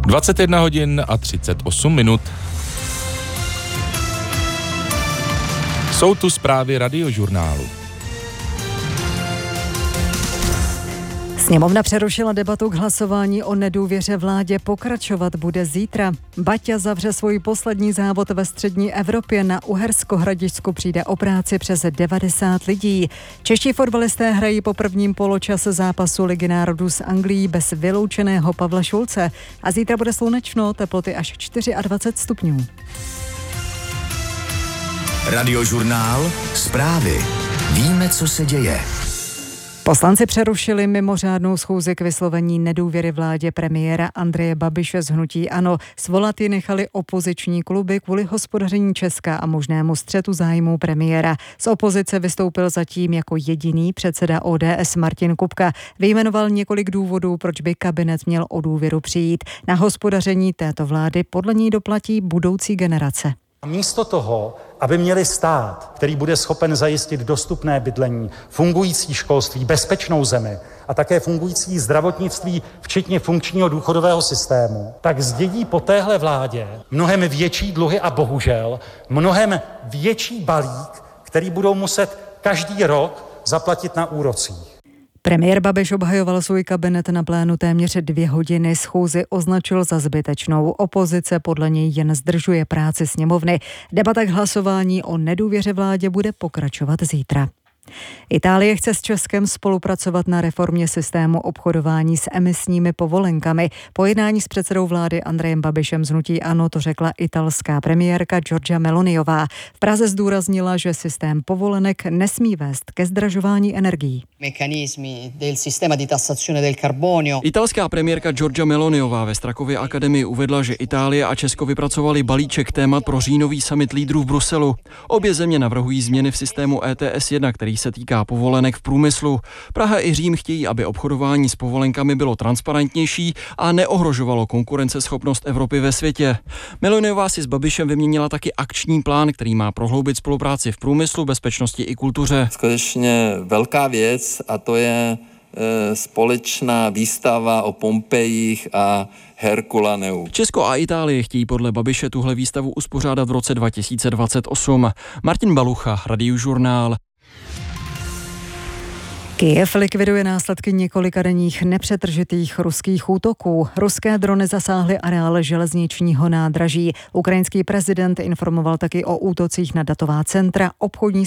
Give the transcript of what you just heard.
21 hodin a 38 minut. Jsou tu zprávy Radiožurnálu. Sněmovna přerušila debatu k hlasování o nedůvěře vládě. Pokračovat bude zítra. Baťa zavře svůj poslední závod ve střední Evropě. Na Uhersko-Hradišťsku přijde o práci přes 90 lidí. Čeští fotbalisté hrají po prvním poločase zápasu Ligy národů s Anglií bez vyloučeného Pavla Šulce. A zítra bude slunečno, teploty až 24 stupňů. Radiožurnál, zprávy. Víme, co se děje. Poslanci přerušili mimořádnou schůzi k vyslovení nedůvěry vládě premiéra Andreje Babiše z hnutí ANO. Svolat ji nechali opoziční kluby kvůli hospodaření Česka a možnému střetu zájmů premiéra. Z opozice vystoupil zatím jako jediný předseda ODS Martin Kupka. Vyjmenoval několik důvodů, proč by kabinet měl o důvěru přijít. Na hospodaření této vlády podle ní doplatí budoucí generace. Místo toho, aby měli stát, který bude schopen zajistit dostupné bydlení, fungující školství, bezpečnou zemi a také fungující zdravotnictví, včetně funkčního důchodového systému, tak zdědí po téhle vládě mnohem větší dluhy a bohužel mnohem větší balík, který budou muset každý rok zaplatit na úrocích. Premiér Babiš obhajoval svůj kabinet na plénu téměř 2 hodiny. Schůzi označil za zbytečnou. Opozice podle něj jen zdržuje práci sněmovny. Debata k hlasování o nedůvěře vládě bude pokračovat zítra. Itálie chce s Českem spolupracovat na reformě systému obchodování s emisními povolenkami. Po jednání s předsedou vlády Andrejem Babišem z hnutí ANO to řekla italská premiérka Giorgia Meloniová. V Praze zdůraznila, že systém povolenek nesmí vést ke zdražování energií. Italská premiérka Giorgia Meloniová ve Strakově akademii uvedla, že Itálie a Česko vypracovali balíček témat pro říjnový summit lídrů v Bruselu. Obě země navrhují změny v systému ETS1, který se týká povolenek v průmyslu. Praha i Řím chtějí, aby obchodování s povolenkami bylo transparentnější a neohrožovalo konkurenceschopnost Evropy ve světě. Meloniová si s Babišem vyměnila taky akční plán, který má prohloubit spolupráci v průmyslu, bezpečnosti i kultuře. Skutečně velká věc a to je společná výstava o Pompejích a Herkulaneu. Česko a Itálie chtějí podle Babiše tuhle výstavu uspořádat v roce 2028. Martin Balucha, Radiožurnál. Kyjev likviduje následky několika denních nepřetržitých ruských útoků. Ruské drony zasáhly areál železničního nádraží. Ukrajinský prezident informoval taky o útocích na datová centra, obchodní